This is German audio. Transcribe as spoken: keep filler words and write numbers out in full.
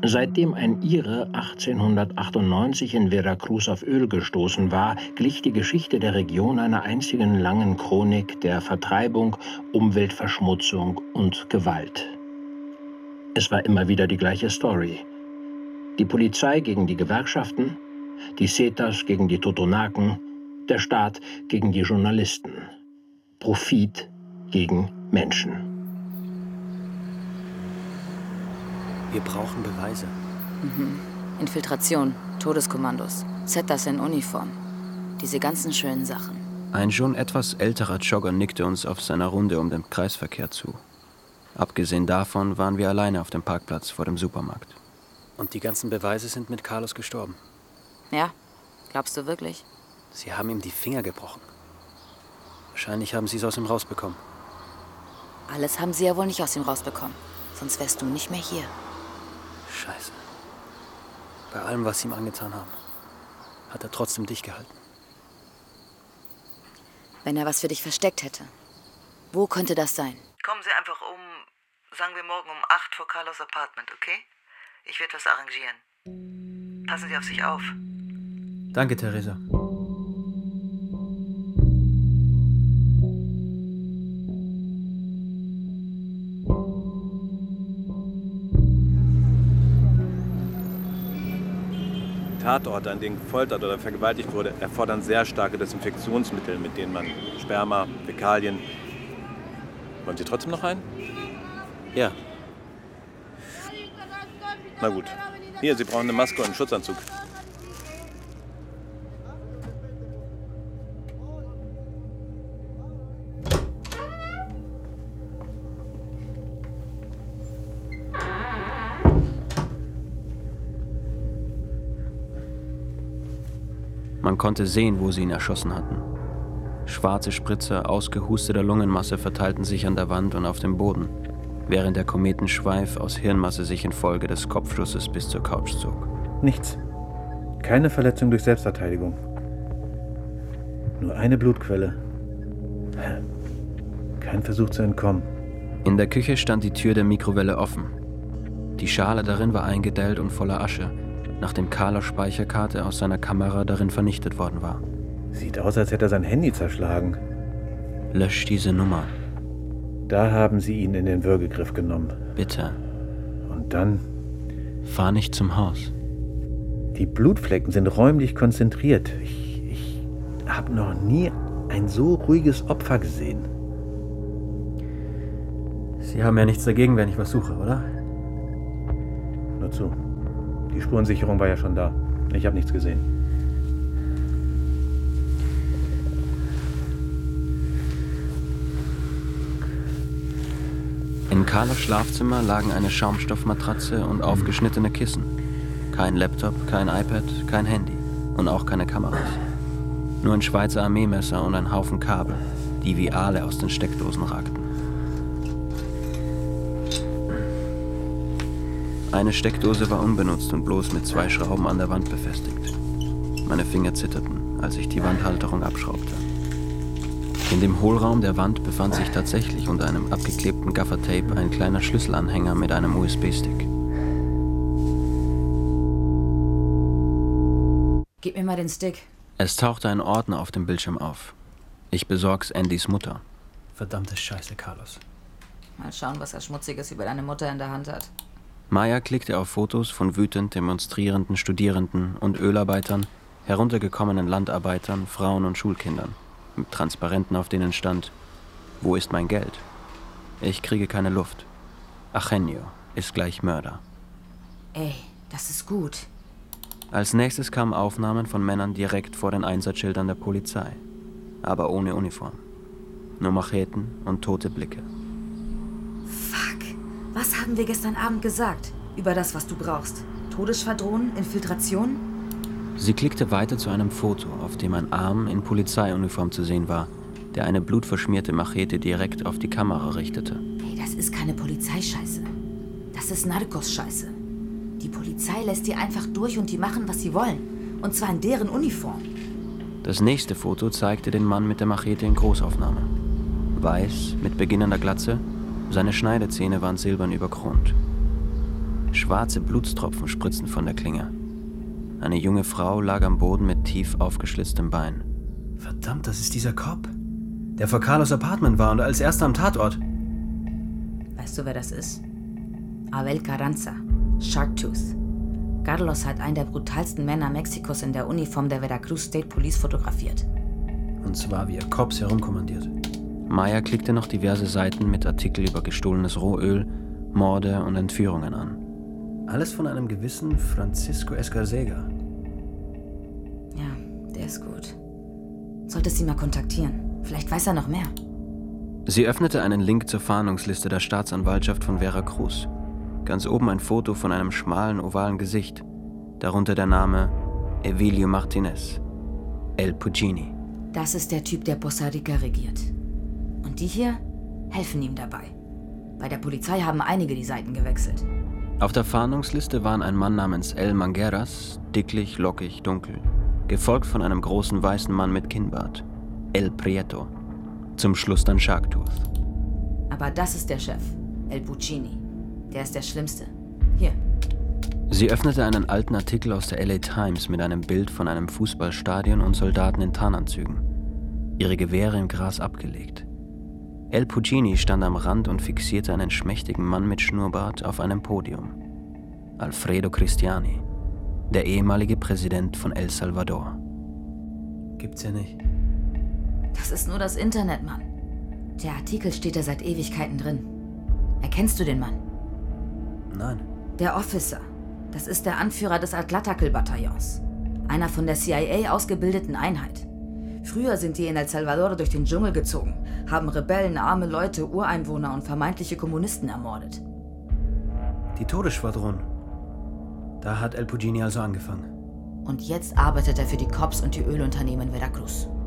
Seitdem ein Ire achtzehnhundertachtundneunzig in Veracruz auf Öl gestoßen war, glich die Geschichte der Region einer einzigen langen Chronik der Vertreibung, Umweltverschmutzung und Gewalt. Es war immer wieder die gleiche Story. Die Polizei gegen die Gewerkschaften, die Zetas gegen die Totonaken, der Staat gegen die Journalisten. Profit gegen Menschen. Wir brauchen Beweise. Mhm. Infiltration, Todeskommandos, Zetas in Uniform. Diese ganzen schönen Sachen. Ein schon etwas älterer Jogger nickte uns auf seiner Runde um den Kreisverkehr zu. Abgesehen davon waren wir alleine auf dem Parkplatz vor dem Supermarkt. Und die ganzen Beweise sind mit Carlos gestorben. Ja, glaubst du wirklich? Sie haben ihm die Finger gebrochen. Wahrscheinlich haben sie es aus ihm rausbekommen. Alles haben sie ja wohl nicht aus ihm rausbekommen. Sonst wärst du nicht mehr hier. Scheiße. Bei allem, was sie ihm angetan haben, hat er trotzdem dich gehalten. Wenn er was für dich versteckt hätte, wo könnte das sein? Kommen Sie einfach um, sagen wir morgen um acht vor Carlos Apartment, okay? Ich werde was arrangieren. Passen Sie auf sich auf. Danke, Theresa. Tatorte, an denen gefoltert oder vergewaltigt wurde, erfordern sehr starke Desinfektionsmittel, mit denen man Sperma, Fäkalien... Wollen Sie trotzdem noch einen? Ja. Na gut. Hier, Sie brauchen eine Maske und einen Schutzanzug. Man konnte sehen, wo sie ihn erschossen hatten. Schwarze Spritzer ausgehusteter Lungenmasse verteilten sich an der Wand und auf dem Boden, während der Kometenschweif aus Hirnmasse sich infolge des Kopfschusses bis zur Couch zog. Nichts. Keine Verletzung durch Selbstverteidigung. Nur eine Blutquelle. Kein Versuch zu entkommen. In der Küche stand die Tür der Mikrowelle offen. Die Schale darin war eingedellt und voller Asche, nachdem Carlos' Speicherkarte aus seiner Kamera darin vernichtet worden war. Sieht aus, als hätte er sein Handy zerschlagen. Lösch diese Nummer. Da haben sie ihn in den Würgegriff genommen. Bitte. Und dann? Fahr nicht zum Haus. Die Blutflecken sind räumlich konzentriert. Ich, ich habe noch nie ein so ruhiges Opfer gesehen. Sie haben ja nichts dagegen, wenn ich was suche, oder? Nur zu. Die Spurensicherung war ja schon da. Ich habe nichts gesehen. In Carlos' Schlafzimmer lagen eine Schaumstoffmatratze und aufgeschnittene Kissen. Kein Laptop, kein iPad, kein Handy und auch keine Kameras. Nur ein Schweizer Armeemesser und ein Haufen Kabel, die wie Aale aus den Steckdosen ragten. Eine Steckdose war unbenutzt und bloß mit zwei Schrauben an der Wand befestigt. Meine Finger zitterten, als ich die Wandhalterung abschraubte. In dem Hohlraum der Wand befand sich tatsächlich unter einem abgeklebten Gaffertape ein kleiner Schlüsselanhänger mit einem U S B-Stick. Gib mir mal den Stick. Es tauchte ein Ordner auf dem Bildschirm auf. Ich besorg's Andys Mutter. Verdammte Scheiße, Carlos. Mal schauen, was er Schmutziges über deine Mutter in der Hand hat. Maya klickte auf Fotos von wütend demonstrierenden Studierenden und Ölarbeitern, heruntergekommenen Landarbeitern, Frauen und Schulkindern, mit Transparenten, auf denen stand: Wo ist mein Geld? Ich kriege keine Luft. Eugenio ist gleich Mörder. Ey, das ist gut. Als nächstes kamen Aufnahmen von Männern direkt vor den Einsatzschildern der Polizei, aber ohne Uniform. Nur Macheten und tote Blicke. Fuck. Was haben wir gestern Abend gesagt über das, was du brauchst? Todesschwadronen, Infiltration? Sie klickte weiter zu einem Foto, auf dem ein Arm in Polizeiuniform zu sehen war, der eine blutverschmierte Machete direkt auf die Kamera richtete. Hey, das ist keine Polizeischeiße. Das ist Narcos-Scheiße. Die Polizei lässt die einfach durch und die machen, was sie wollen. Und zwar in deren Uniform. Das nächste Foto zeigte den Mann mit der Machete in Großaufnahme. Weiß, mit beginnender Glatze, seine Schneidezähne waren silbern überkront. Schwarze Blutstropfen spritzten von der Klinge. Eine junge Frau lag am Boden mit tief aufgeschlitztem Bein. Verdammt, das ist dieser Cop, der vor Carlos Apartment war und als erster am Tatort. Weißt du, wer das ist? Abel Carranza, Sharktooth. Carlos hat einen der brutalsten Männer Mexikos in der Uniform der Veracruz State Police fotografiert. Und zwar, wie er Cops herumkommandiert. Maya klickte noch diverse Seiten mit Artikeln über gestohlenes Rohöl, Morde und Entführungen an. Alles von einem gewissen Francisco Escarcega. Ja, der ist gut. Solltest ihn mal kontaktieren. Vielleicht weiß er noch mehr. Sie öffnete einen Link zur Fahndungsliste der Staatsanwaltschaft von Veracruz. Ganz oben ein Foto von einem schmalen, ovalen Gesicht. Darunter der Name Evilio Martinez, El Puccini. Das ist der Typ, der Costa Rica regiert. Und die hier helfen ihm dabei. Bei der Polizei haben einige die Seiten gewechselt. Auf der Fahndungsliste waren ein Mann namens El Mangueras, dicklich, lockig, dunkel, gefolgt von einem großen weißen Mann mit Kinnbart, El Prieto. Zum Schluss dann Sharktooth. Aber das ist der Chef, El Puccini. Der ist der Schlimmste. Hier. Sie öffnete einen alten Artikel aus der L A Times mit einem Bild von einem Fußballstadion und Soldaten in Tarnanzügen. Ihre Gewehre im Gras abgelegt. El Puccini stand am Rand und fixierte einen schmächtigen Mann mit Schnurrbart auf einem Podium. Alfredo Cristiani, der ehemalige Präsident von El Salvador. Gibt's ja nicht. Das ist nur das Internet, Mann. Der Artikel steht da seit Ewigkeiten drin. Erkennst du den Mann? Nein. Der Officer. Das ist der Anführer des Atlatacl-Bataillons. Einer von der C I A ausgebildeten Einheit. Früher sind die in El Salvador durch den Dschungel gezogen, haben Rebellen, arme Leute, Ureinwohner und vermeintliche Kommunisten ermordet. Die Todesschwadron. Da hat El Puccini also angefangen. Und jetzt arbeitet er für die Cops und die Ölunternehmen in Veracruz.